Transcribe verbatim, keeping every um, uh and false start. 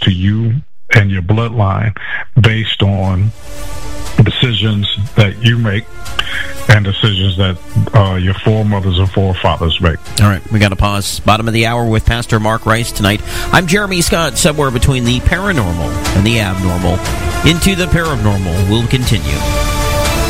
to you and your bloodline based on decisions that you make and decisions that uh, your foremothers and forefathers make. All right, we got to pause. Bottom of the hour with Pastor Mark Rice tonight. I'm Jeremy Scott, somewhere between the paranormal and the abnormal. Into the paranormal will continue.